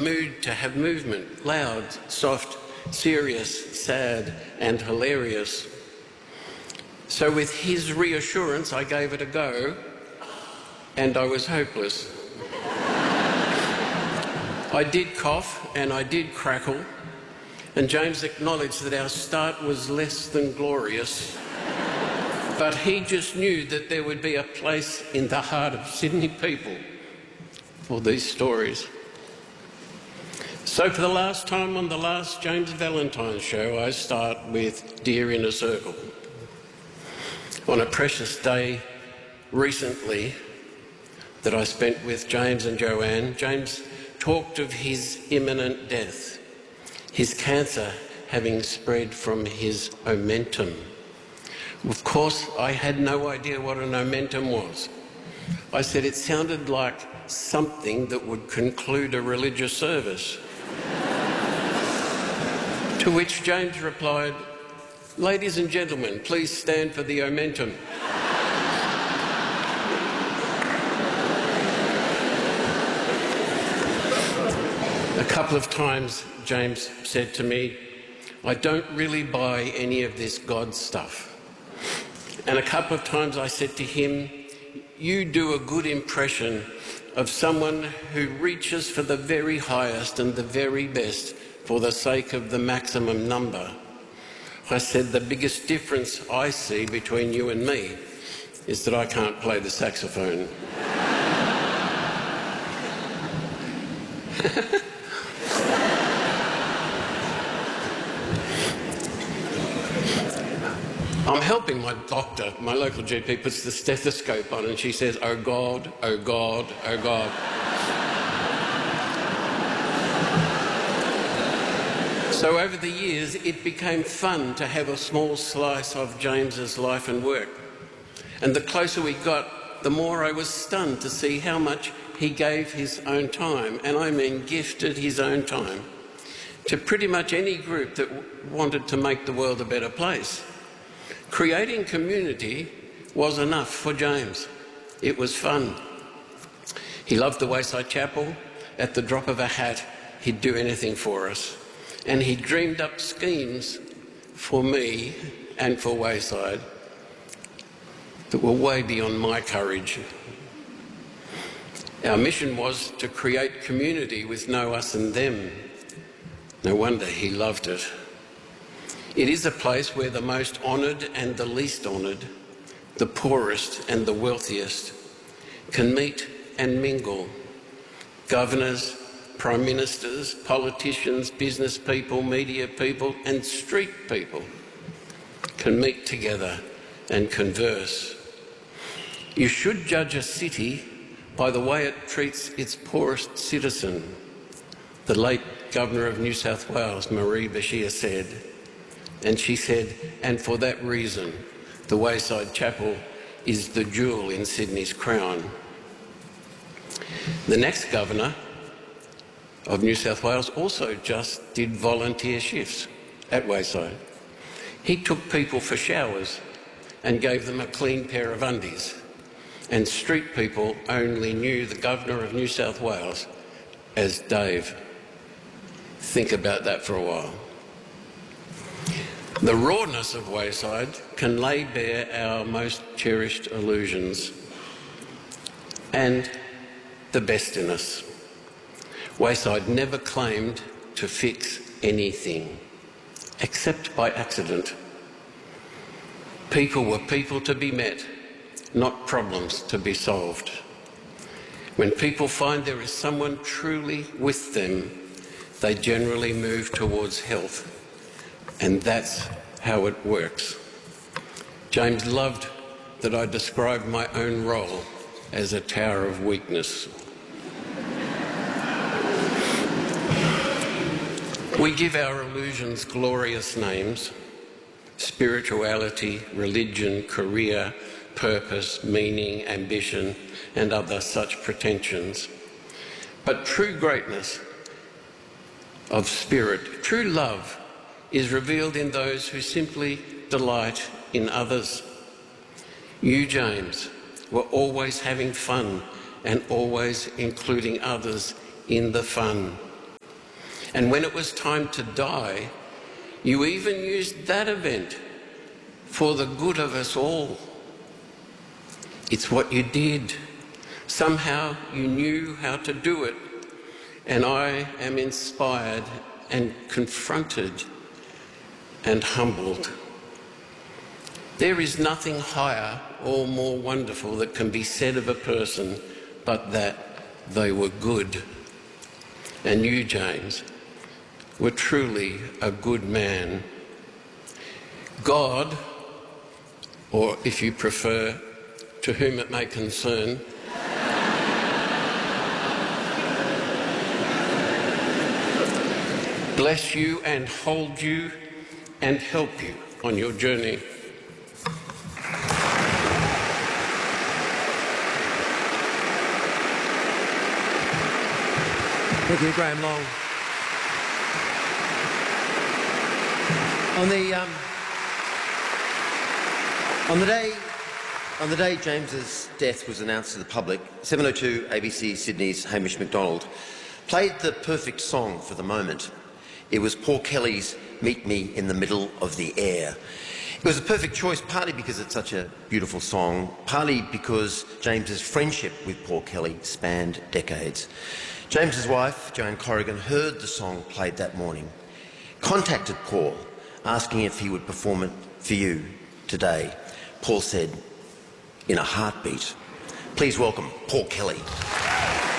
mood to have movement, loud, soft, serious, sad and hilarious. So with his reassurance, I gave it a go, and I was hopeless. I did cough and I did crackle, and James acknowledged that our start was less than glorious, but he just knew that there would be a place in the heart of Sydney people for these stories. So for the last time on the last James Valentine show, I start with Dear Inner Circle. On a precious day recently that I spent with James and Joanne, James talked of his imminent death, his cancer having spread from his omentum. Of course, I had no idea what an omentum was. I said it sounded like something that would conclude a religious service. To which James replied, "Ladies and gentlemen, please stand for the omentum." A couple of times James said to me, "I don't really buy any of this God stuff." And a couple of times I said to him, "You do a good impression of someone who reaches for the very highest and the very best for the sake of the maximum number." I said, "The biggest difference I see between you and me is that I can't play the saxophone." I'm helping my doctor. My local GP puts the stethoscope on and she says, "Oh God, oh God, oh God." So over the years, it became fun to have a small slice of James's life and work. And the closer we got, the more I was stunned to see how much he gave his own time, and I mean gifted his own time, to pretty much any group that wanted to make the world a better place. Creating community was enough for James. It was fun. He loved the Wayside Chapel. At the drop of a hat, he'd do anything for us. And he dreamed up schemes for me and for Wayside that were way beyond my courage. Our mission was to create community with no us and them. No wonder he loved it. It is a place where the most honoured and the least honoured, the poorest and the wealthiest, can meet and mingle. Governors, prime ministers, politicians, business people, media people and street people can meet together and converse. You should judge a city by the way it treats its poorest citizen, the late Governor of New South Wales, Marie Bashir, said. And she said, and for that reason, the Wayside Chapel is the jewel in Sydney's crown. The next Governor of New South Wales also just did volunteer shifts at Wayside. He took people for showers and gave them a clean pair of undies. And street people only knew the Governor of New South Wales as Dave. Think about that for a while. The rawness of Wayside can lay bare our most cherished illusions and the best in us. Wayside never claimed to fix anything, except by accident. People were people to be met, not problems to be solved. When people find there is someone truly with them, they generally move towards health. And that's how it works. James loved that I described my own role as a tower of weakness. We give our illusions glorious names: spirituality, religion, career, purpose, meaning, ambition, and other such pretensions. But true greatness of spirit, true love, is revealed in those who simply delight in others. You, James, were always having fun and always including others in the fun. And when it was time to die, you even used that event for the good of us all. It's what you did. Somehow you knew how to do it. And I am inspired and confronted and humbled. There is nothing higher or more wonderful that can be said of a person but that they were good. And you, James, were truly a good man. God, or if you prefer, to whom it may concern, bless you and hold you and help you on your journey. Thank you, Graham Long. On the day James's death was announced to the public, 7:02 ABC Sydney's Hamish MacDonald played the perfect song for the moment. It was Paul Kelly's "Meet Me in the Middle of the Air." It was a perfect choice, partly because it's such a beautiful song, partly because James's friendship with Paul Kelly spanned decades. James's wife, Joanne Corrigan, heard the song played that morning, contacted Paul, asking if he would perform it for you today. Paul said, in a heartbeat, "Please welcome Paul Kelly."